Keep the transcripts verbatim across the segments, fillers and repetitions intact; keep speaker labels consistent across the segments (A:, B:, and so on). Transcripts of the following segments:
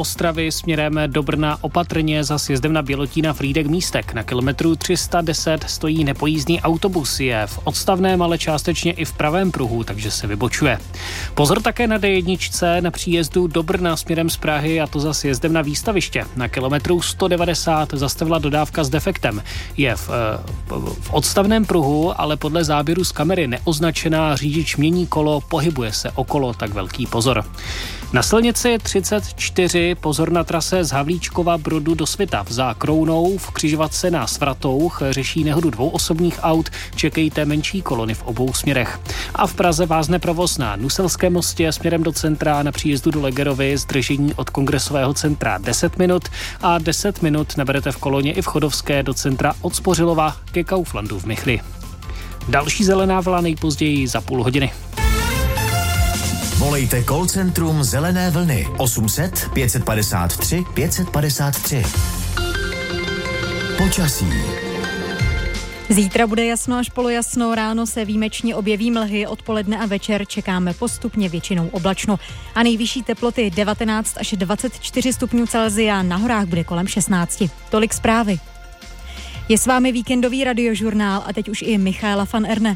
A: Ostravy směrem do Brna opatrně za sjezdem na Bělotína Frýdek Místek. Na kilometru tři sta deset stojí nepojízdný autobus, je v odstavném, ale částečně i v pravém pruhu, takže se vybočuje. Pozor také na dé jedna na příjezdu do Brna směrem z Prahy, a to za sjezdem na Výstaviště. Na kilometru sto devadesát zastavila dodávka s defektem. Je v, v odstavném pruhu, ale podle záběru z kamery neoznačená, řidič mění kolo, pohybuje se okolo, tak velký pozor. Na silnici třicet čtyři pozor na trase z Havlíčkova Brodu do Svitav. Za Krounou v křižovatce na Svatouch řeší nehodu dvou osobních aut, čekejte menší kolony v obou směrech. A v Praze vázne provoz na Nuselském mostě směrem do centra na příjezdu do Legerovy, zdržení od Kongresového centra deset minut a deset minut naberete v koloně i v Chodovské do centra od Spořilova ke Kauflandu v Michli. Další zelená vlna nejpozději za půl hodiny.
B: Volejte call centrum Zelené vlny osm set pět padesát tři pět padesát tři. Počasí.
C: Zítra bude jasno až polojasno, ráno se výjimečně objeví mlhy, odpoledne a večer čekáme postupně většinou oblačno. A nejvyšší teploty devatenáct až dvacet čtyři stupňů Celsia, na horách bude kolem šestnáct. Tolik zprávy. Je s vámi víkendový radiožurnál a teď už i Michaela van Erne.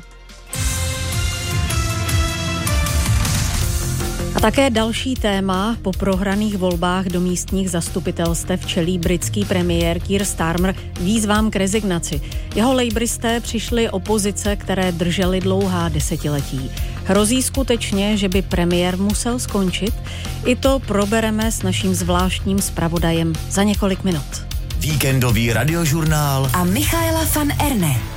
C: A také další téma. Po prohraných volbách do místních zastupitelstev čelí britský premiér Keir Starmer výzvám k rezignaci. Jeho lejbristé přišli o pozice, které držely dlouhá desetiletí. Hrozí skutečně, že by premiér musel skončit? I to probereme s naším zvláštním zpravodajem za několik minut.
B: Víkendový radiožurnál
D: a Michaela van Erne.